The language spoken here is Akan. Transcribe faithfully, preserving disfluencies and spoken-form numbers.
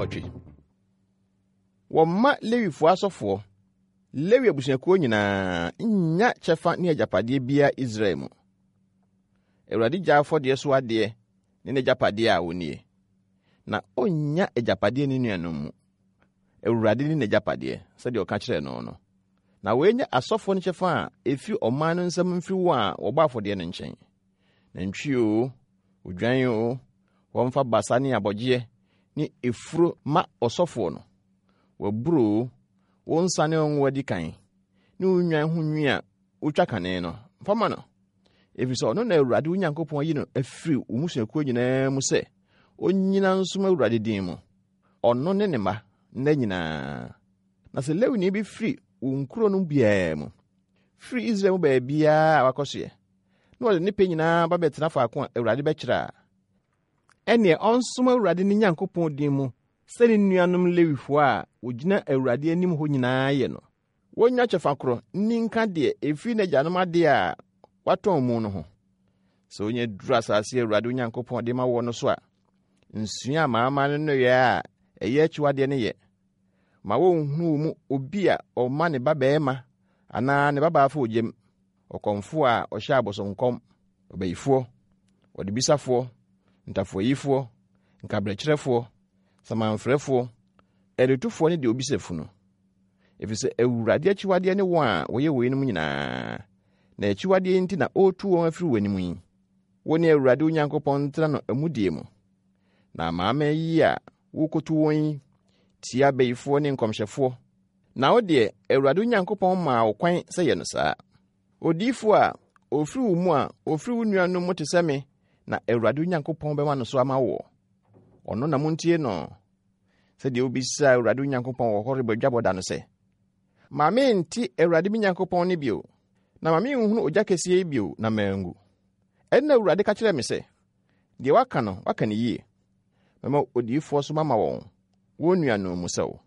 awotwe. Wɔma Lewifo asɔfo Lewi abusuakuo nyinaa nya kyɛfa ne agyapade bia Israel mu. Awurade gya afɔde so ade ne n'agyapade a wonie. Na onya agyapade ne nuanom mu. Awurade ne n'agyapade sɛdeɛ ɔka kyerɛ no no. Na wenya asɔfo no kyɛfa a efi ɔman no nsɛm mfi wo a wɔbɔ afɔde no nkyɛn. Na ntwi o, odwan o, wɔmfa basa ne abɔgye ne efuro ma ɔsɔfo no. Waburo won sane onwa dikan ne unwan ho nwi a utwa kane no fama no efisɛ ɔno na Awurade Onyankopɔn yi no afiri umusuakuo nyinaa mu sɛ onyina nsoma Awurade din mu ɔno ne ne ma na nyinaa. Na sɛ Lewi ne bi firi unkuro no biaa mu firi Israel mu ba bia wakɔsoɛ na ɔde ne pe nyinaa ba betena faako a Awurade bɛkyerɛ ɛne ɔnsoma Awurade ne Nyankopɔn din mu sɛne nuanom Lewifo a wogina Awurade anim hɔ nyinaa yɛ no. Wonya kyɛfa koro ninka de efi na gyanom ade a watɔn mu no ho. Sɛ onye dura asase Awurade Onyankopɔn de ma wɔ no so a nsua maama no no yɛ a ɛyɛ akyiwade ne yɛ. Ma wonhunu mu obi a ɔma ne babaɛma anaa ne babaafa ogyem. Ɔkɔmfo a ɔhyɛ abosonkɔm, ɔbayifo, ɔdebisafo, ntafoyifo, nkabrekyerefo, samanfrefo, edutufo ne de obisefu no. Efisɛ Awurade akyiwade ne wɔn a wɔyɛ wɔn mu nyinaa. Na akyiwade nti na otu wɔn afiri wɔn mu yi. Wɔne Awurade Onyankopɔn tena no amudie mu. Na maama yi a wokotu wɔn tia bayifo ne nkomhyefo. Na wo de Awurade Onyankopɔn ma wo kwan sɛ yɛ no saa. Odifo a ofiri wo mu a ofiri wo nuanom mu te sɛ me na Awurade Onyankopɔn bɛma no so ama wo. Ɔno na montie no. Sɛ de obisa Awurade Onyankopɔn wɔ hɔ rebadwaboda no sɛ, ma me nti Awurade Onyankopɔn ne bio, na ma me nhunu ogya kɛseɛ bio na mangu. Ɛnna Awurade ka kyerɛ me sɛ, deɛ waka no waka ne yie. Mɛma odiyifoɔ so mama wɔn, wɔn nuanom mu sɛ wo.